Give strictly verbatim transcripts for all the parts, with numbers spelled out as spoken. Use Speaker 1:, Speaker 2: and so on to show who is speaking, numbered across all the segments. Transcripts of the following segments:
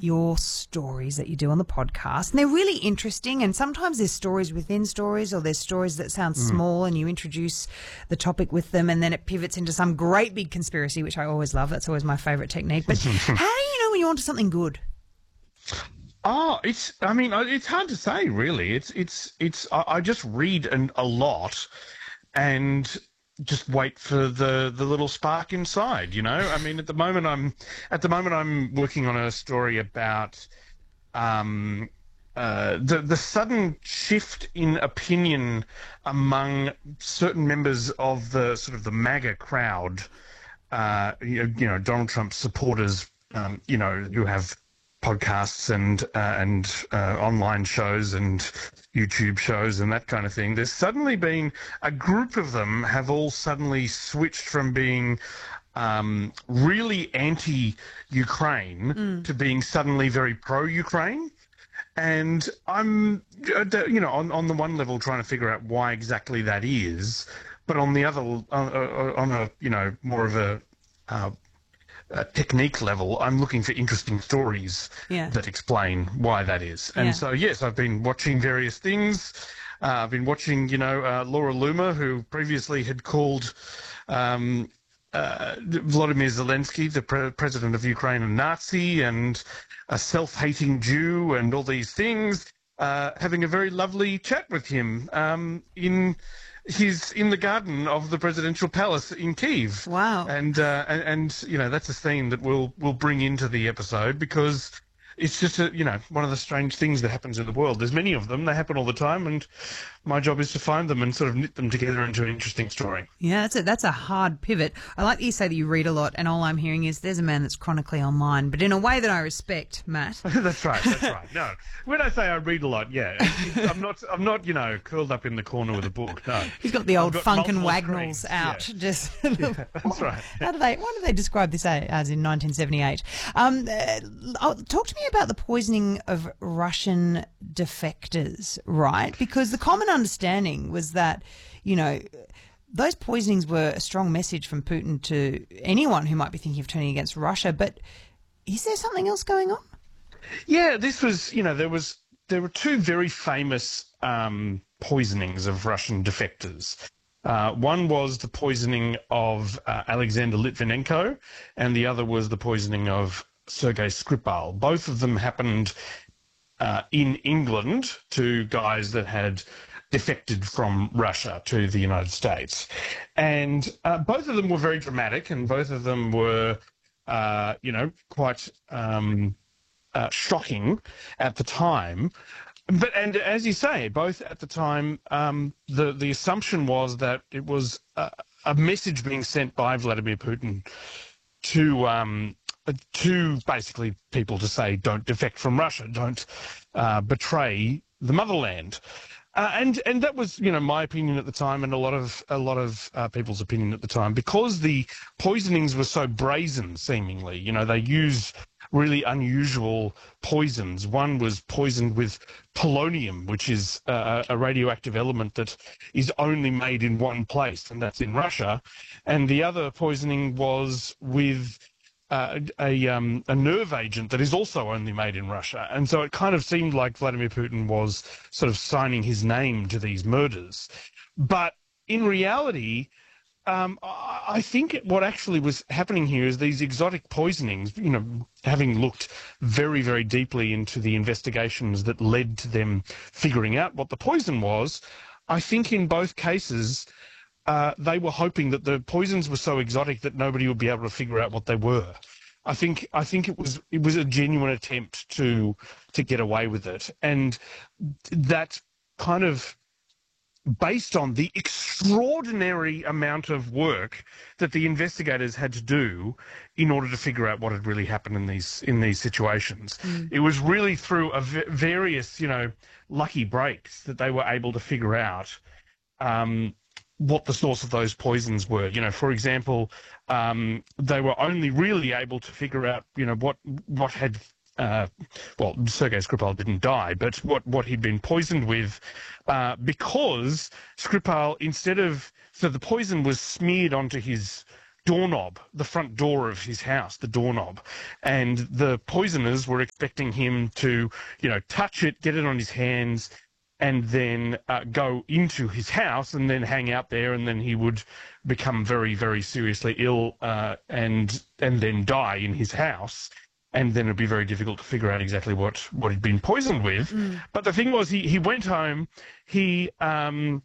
Speaker 1: your stories that you do on the podcast, and they're really interesting, and sometimes there's stories within stories, or there's stories that sound mm. small and you introduce the topic with them and then it pivots into some great big conspiracy, which I always love. That's always my favourite technique. But how do you know when you're onto something good?
Speaker 2: Oh, it's, I mean, it's hard to say, really. It's, it's, it's, I just read an, a lot and just wait for the, the little spark inside, you know? I mean, at the moment I'm, at the moment I'm working on a story about, um, uh, the, the sudden shift in opinion among certain members of the sort of the MAGA crowd, uh, you, you know, Donald Trump supporters, um, you know, who have podcasts and uh, and uh, online shows and YouTube shows and that kind of thing. There's suddenly been a group of them have all suddenly switched from being um, really anti-Ukraine mm. to being suddenly very pro-Ukraine. And I'm, you know, on, on the one level trying to figure out why exactly that is, but on the other, on, on a, you know, more of a uh, Uh, technique level, I'm looking for interesting stories
Speaker 1: yeah.
Speaker 2: that explain why that is. And
Speaker 1: yeah.
Speaker 2: so, yes, I've been watching various things. Uh, I've been watching, you know, uh, Laura Loomer, who previously had called um, uh, Vladimir Zelensky, the pre- president of Ukraine, a Nazi and a self-hating Jew and all these things, uh, having a very lovely chat with him um, in... He's in the garden of the presidential palace in Kyiv.
Speaker 1: Wow.
Speaker 2: And, uh, and, and, you know, that's a theme that we'll, we'll bring into the episode because it's just, a, you know, one of the strange things that happens in the world. There's many of them. They happen all the time. And my job is to find them and sort of knit them together into an interesting story.
Speaker 1: Yeah, that's a, that's a hard pivot. I like that you say that you read a lot, and all I'm hearing is there's a man that's chronically online, but in a way that I respect, Matt.
Speaker 2: That's right, that's right. No, when I say I read a lot, yeah, I'm not, I'm not, you know, curled up in the corner with a book, no.
Speaker 1: He's got the old
Speaker 2: got
Speaker 1: Funk and
Speaker 2: Wagnalls
Speaker 1: Wagnalls out.
Speaker 2: Yeah.
Speaker 1: Just
Speaker 2: yeah, that's right.
Speaker 1: How do they, what do they describe this as in nineteen seventy-eight? Um, uh, talk to me about the poisoning of Russian defectors, right? Because the common understanding was that, you know, those poisonings were a strong message from Putin to anyone who might be thinking of turning against Russia. But is there something else going on?
Speaker 2: Yeah, this was, you know, there was, there were two very famous um, poisonings of Russian defectors. Uh, one was the poisoning of uh, Alexander Litvinenko, and the other was the poisoning of Sergei Skripal. Both of them happened uh, in England to guys that had defected from Russia to the United States. And uh, both of them were very dramatic, and both of them were, uh, you know, quite um, uh, shocking at the time. But, and as you say, both at the time, um, the, the assumption was that it was a, a message being sent by Vladimir Putin to um, to basically people to say, don't defect from Russia, don't uh, betray the motherland. Uh, and and that was, you know, my opinion at the time, and a lot of a lot of uh, people's opinion at the time, because the poisonings were so brazen, seemingly. You know, they used really unusual poisons. One was poisoned with polonium, which is uh, a radioactive element that is only made in one place, and that's in Russia. And the other poisoning was with Uh, a, um, a nerve agent that is also only made in Russia. And so it kind of seemed like Vladimir Putin was sort of signing his name to these murders. But in reality, um, I think what actually was happening here is these exotic poisonings, you know, having looked very, very deeply into the investigations that led to them figuring out what the poison was, I think in both cases, Uh, they were hoping that the poisons were so exotic that nobody would be able to figure out what they were. I think I think it was it was a genuine attempt to to get away with it, and that kind of based on the extraordinary amount of work that the investigators had to do in order to figure out what had really happened in these in these situations. Mm. It was really through a v- various, you know, lucky breaks that they were able to figure out Um, what the source of those poisons were. You know, for example, um, they were only really able to figure out, you know, what what had, uh, well, Sergei Skripal didn't die, but what, what he'd been poisoned with, uh, because Skripal, instead of, so the poison was smeared onto his doorknob, the front door of his house, the doorknob. And the poisoners were expecting him to, you know, touch it, get it on his hands, and then uh, go into his house and then hang out there, and then he would become very, very seriously ill uh, and and then die in his house. And then it'd be very difficult to figure out exactly what, what he'd been poisoned with. Mm. But the thing was, he, he went home, he um,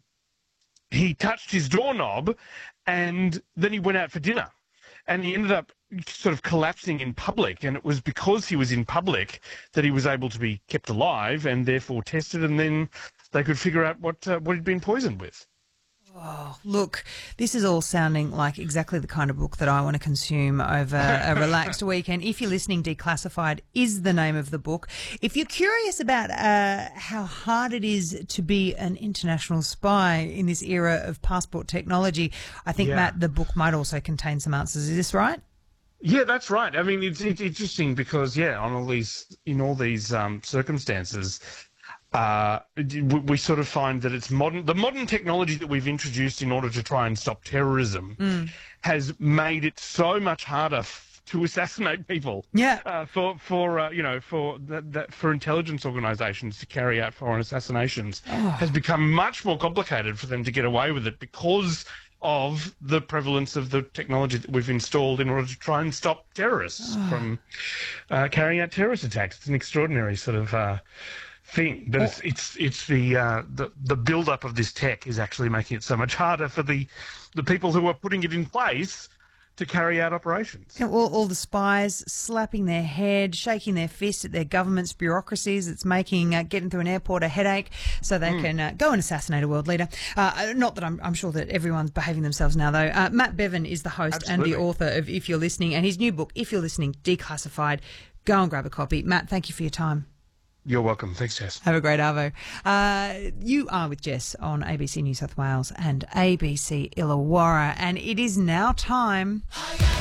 Speaker 2: he touched his doorknob, and then he went out for dinner. And he ended up sort of collapsing in public, and it was because he was in public that he was able to be kept alive and therefore tested, and then they could figure out what uh, what he'd been poisoned with.
Speaker 1: Oh, look, this is all sounding like exactly the kind of book that I want to consume over a relaxed weekend. If you're listening, Declassified is the name of the book. If you're curious about uh, how hard it is to be an international spy in this era of passport technology, I think, yeah. Matt, the book might also contain some answers. Is this right?
Speaker 2: Yeah, that's right. I mean, it's, it's interesting because, yeah, on all these, in all these um, circumstances, Uh, we sort of find that it's modern. The modern technology that we've introduced in order to try and stop terrorism mm. has made it so much harder f- to assassinate people.
Speaker 1: Yeah.
Speaker 2: Uh, for for uh, you know for that, that for intelligence organisations to carry out foreign assassinations oh. has become much more complicated for them to get away with it because of the prevalence of the technology that we've installed in order to try and stop terrorists oh. from uh, carrying out terrorist attacks. It's an extraordinary sort of. Uh, thing, but it's it's it's the uh, the the build up of this tech is actually making it so much harder for the the people who are putting it in place to carry out operations.
Speaker 1: You know, all, all the spies slapping their head, shaking their fist at their government's bureaucracies. It's making uh, getting through an airport a headache, so they mm. can uh, go and assassinate a world leader. Uh, not that I'm I'm sure that everyone's behaving themselves now, though. Uh, Matt Bevan is the host Absolutely. and the author of If You're Listening, and his new book, If You're Listening, Declassified. Go and grab a copy. Matt, thank you for your time.
Speaker 2: You're welcome. Thanks, Jess.
Speaker 1: Have a great arvo. Uh, you are with Jess on A B C New South Wales and A B C Illawarra, and it is now time...